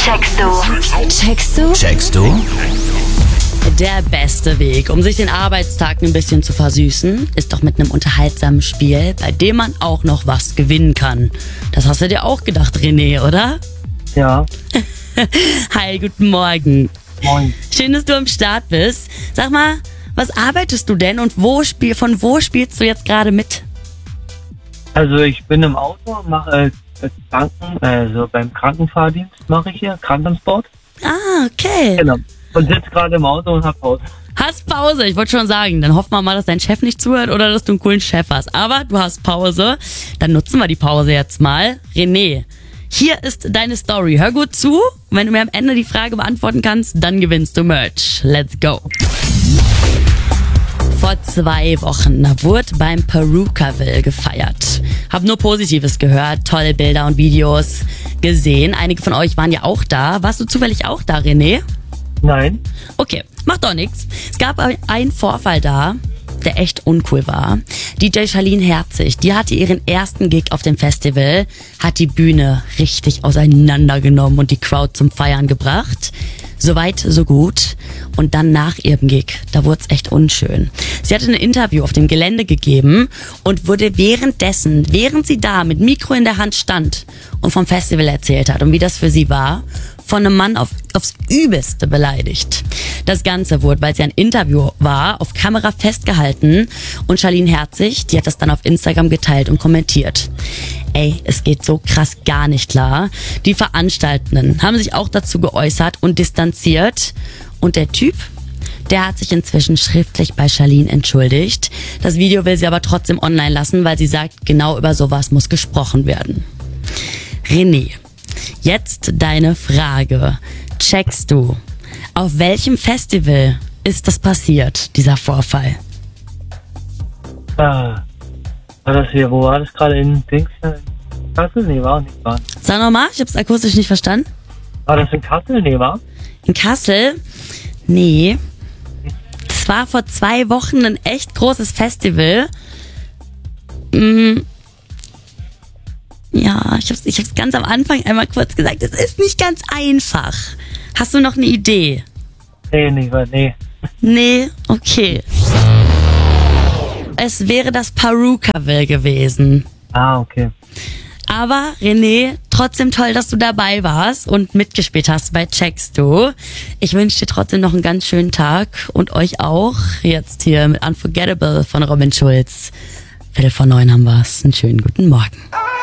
Checkst du? Checkst du? Checkst du? Der beste Weg, um sich den Arbeitstag ein bisschen zu versüßen, ist doch mit einem unterhaltsamen Spiel, bei dem man auch noch was gewinnen kann. Das hast du dir auch gedacht, René, oder? Ja, Hi, guten Morgen. moin. Schön, dass du am Start bist. Sag mal, was arbeitest du denn und von wo spielst du jetzt gerade mit? Also ich bin im Auto, mache beim Krankenfahrdienst mache ich hier, Krankentransport. Ah, okay. Genau. Und sitze gerade im Auto und hab Pause. Hast Pause, ich wollte schon sagen. Dann hoffen wir mal, dass dein Chef nicht zuhört oder dass du einen coolen Chef hast. Aber du hast Pause. Dann nutzen wir die Pause jetzt mal. René, hier ist deine Story. Hör gut zu. Und wenn du mir am Ende die Frage beantworten kannst, dann gewinnst du Merch. Let's go. Vor 2 Wochen wurde beim Perukaville gefeiert. Hab nur Positives gehört, tolle Bilder und Videos gesehen. Einige von euch waren ja auch da. Warst du zufällig auch da, René? Nein. Okay, macht doch nichts. Es gab einen Vorfall da, der echt uncool war. DJ Charlene Herzig, die hatte ihren ersten Gig auf dem Festival, hat die Bühne richtig auseinandergenommen und die Crowd zum Feiern gebracht. Soweit, so gut. Und dann nach ihrem Gig, da wurde es echt unschön. Sie hatte ein Interview auf dem Gelände gegeben und wurde währenddessen, während sie da mit Mikro in der Hand stand und vom Festival erzählt hat und wie das für sie war, von einem Mann aufs Übelste beleidigt. Das Ganze wurde, weil sie ein Interview war, auf Kamera festgehalten und Charlene Herzig, die hat das dann auf Instagram geteilt und kommentiert. Ey, es geht so krass gar nicht klar. Die Veranstaltenden haben sich auch dazu geäußert und distanziert. Und der Typ, der hat sich inzwischen schriftlich bei Charlene entschuldigt. Das Video will sie aber trotzdem online lassen, weil sie sagt, genau über sowas muss gesprochen werden. René, jetzt deine Frage. Checkst du, auf welchem Festival ist das passiert, dieser Vorfall? War das hier, wo war das gerade in Dings? Kassel? Nee, war nicht wahr. Sag nochmal, ich hab's akustisch nicht verstanden. War das in Kassel? Nee, war? In Kassel? Nee. Das war vor 2 Wochen ein echt großes Festival. Ja, ich hab's ganz am Anfang einmal kurz gesagt. Es ist nicht ganz einfach. Hast du noch eine Idee? Nee. Nee, okay. Es wäre das Perukaville gewesen. Ah, okay. Aber René, trotzdem toll, dass du dabei warst und mitgespielt hast bei Checkst du. Ich wünsche dir trotzdem noch einen ganz schönen Tag und euch auch. Jetzt hier mit Unforgettable von Robin Schulz. 8:45 haben wir's. Einen schönen guten Morgen.